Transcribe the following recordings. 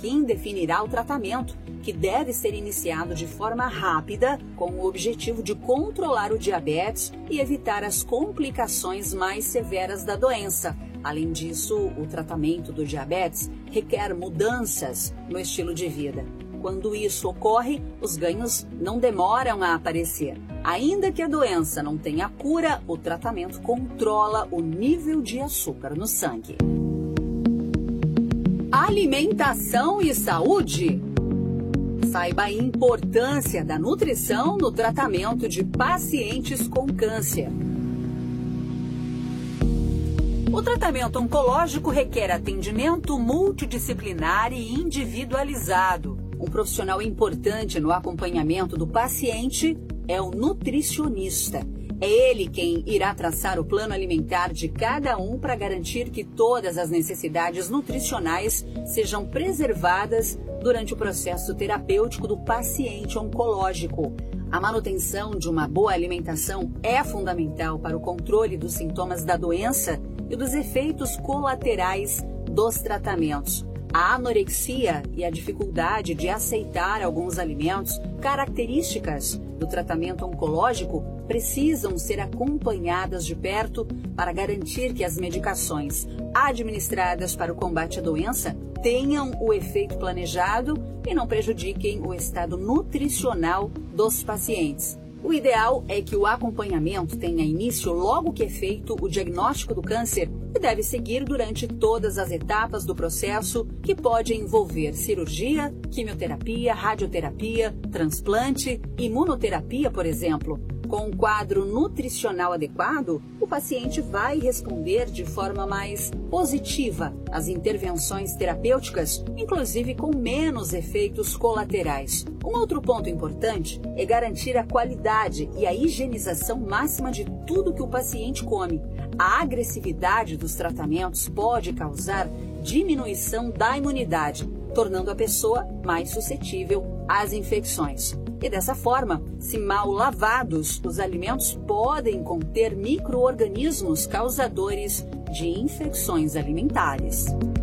quem definirá o tratamento, que deve ser iniciado de forma rápida, com o objetivo de controlar o diabetes e evitar as complicações mais severas da doença. Além disso, o tratamento do diabetes requer mudanças no estilo de vida. Quando isso ocorre, os ganhos não demoram a aparecer. Ainda que a doença não tenha cura, o tratamento controla o nível de açúcar no sangue. Alimentação e saúde. Saiba a importância da nutrição no tratamento de pacientes com câncer. O tratamento oncológico requer atendimento multidisciplinar e individualizado. Um profissional importante no acompanhamento do paciente é o nutricionista. É ele quem irá traçar o plano alimentar de cada um para garantir que todas as necessidades nutricionais sejam preservadas durante o processo terapêutico do paciente oncológico. A manutenção de uma boa alimentação é fundamental para o controle dos sintomas da doença e dos efeitos colaterais dos tratamentos. A anorexia e a dificuldade de aceitar alguns alimentos, características do tratamento oncológico, precisam ser acompanhadas de perto para garantir que as medicações administradas para o combate à doença tenham o efeito planejado e não prejudiquem o estado nutricional dos pacientes. O ideal é que o acompanhamento tenha início logo que é feito o diagnóstico do câncer e deve seguir durante todas as etapas do processo, que pode envolver cirurgia, quimioterapia, radioterapia, transplante, imunoterapia, por exemplo. Com um quadro nutricional adequado, o paciente vai responder de forma mais positiva às intervenções terapêuticas, inclusive com menos efeitos colaterais. Um outro ponto importante é garantir a qualidade e a higienização máxima de tudo que o paciente come. A agressividade dos tratamentos pode causar diminuição da imunidade, tornando a pessoa mais suscetível às infecções. E dessa forma, se mal lavados, os alimentos podem conter micro-organismos causadores de infecções alimentares.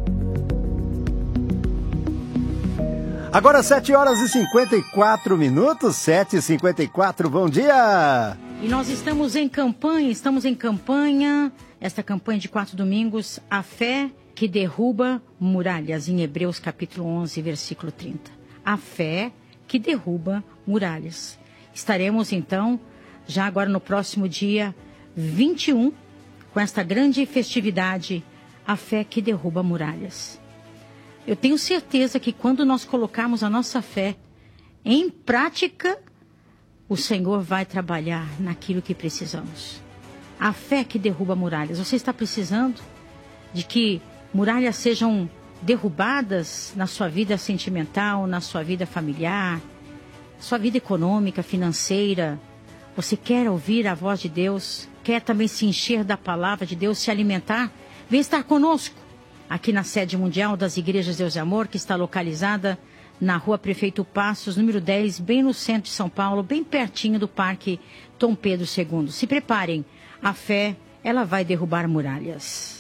Agora 7 horas e 54 minutos, 7h54, bom dia! E nós estamos em campanha, esta campanha de 4 domingos, a fé que derruba muralhas, em Hebreus capítulo 11, versículo 30. A fé que derruba muralhas. Estaremos, então, já agora no próximo dia 21, com esta grande festividade, a fé que derruba muralhas. Eu tenho certeza que quando nós colocarmos a nossa fé em prática, o Senhor vai trabalhar naquilo que precisamos. A fé que derruba muralhas. Você está precisando de que muralhas sejam derrubadas na sua vida sentimental, na sua vida familiar, sua vida econômica, financeira? Você quer ouvir a voz de Deus? Quer também se encher da palavra de Deus, se alimentar? Vem estar conosco aqui na sede mundial das Igrejas Deus e Amor, que está localizada na Rua Prefeito Passos, número 10, bem no centro de São Paulo, bem pertinho do Parque Dom Pedro II. Se preparem, a fé, ela vai derrubar muralhas.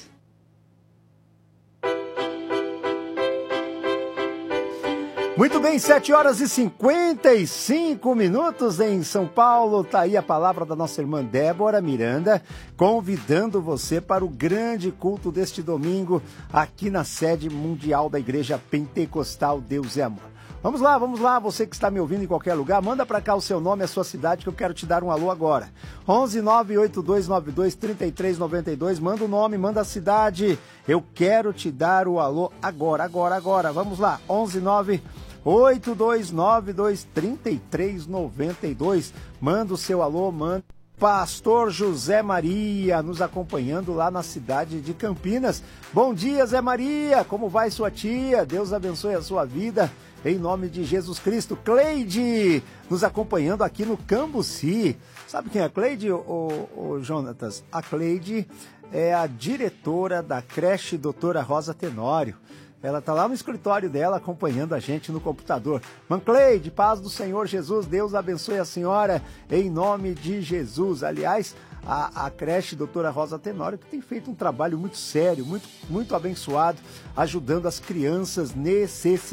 Muito bem, 7 horas e 55 minutos em São Paulo. Tá aí a palavra da nossa irmã Débora Miranda, convidando você para o grande culto deste domingo aqui na sede mundial da Igreja Pentecostal Deus é Amor. Vamos lá, você que está me ouvindo em qualquer lugar, manda para cá o seu nome e a sua cidade que eu quero te dar um alô agora. 11 98292 3392, manda o nome, manda a cidade, eu quero te dar o alô agora. Vamos lá, 11 982923392, manda o seu alô, manda. Pastor José Maria nos acompanhando lá na cidade de Campinas. Bom dia, Zé Maria, como vai sua tia? Deus abençoe a sua vida, em nome de Jesus Cristo. Cleide nos acompanhando aqui no Cambuci. Sabe quem é a Cleide, ô Jonatas? A Cleide é a diretora da creche Doutora Rosa Tenório. Ela está lá no escritório dela acompanhando a gente no computador. Cleide, paz do Senhor Jesus, Deus abençoe a senhora em nome de Jesus. Aliás, a creche Doutora Rosa Tenório, que tem feito um trabalho muito sério, muito abençoado, ajudando as crianças necessitadas.